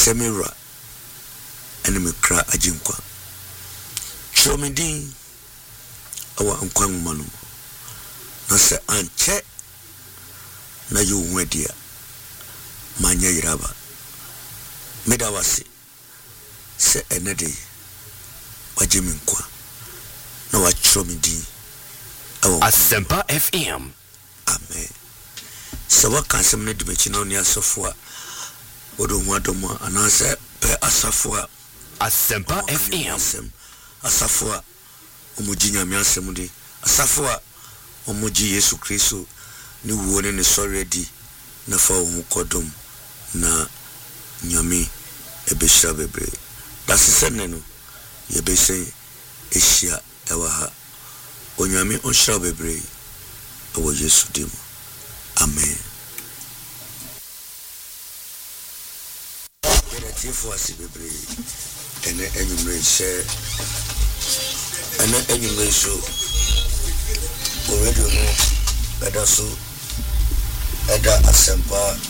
semira enemy kra ajinkwa chomidin awa nkwan manu na se anche na yu wedia manya yiraba medawase se enede wajiminkwa na wa chomidin awa Asempa FM. amen sawa kansem ne dimechi na oni asofo odo hu adomo anase pe asafo Asempa FM. asafo omuji nyame asem de asafo omuji Yesu Kristo ni wuo ne sorry di na fa omu kodom na nyame ebeshira bebre dasesene no yebese ehia ewa ha onyame onshira bebre ewo Yesu dim amen. Tifo asibebre ene enyumre share ene enyumre so o radio no eda so eda Asempa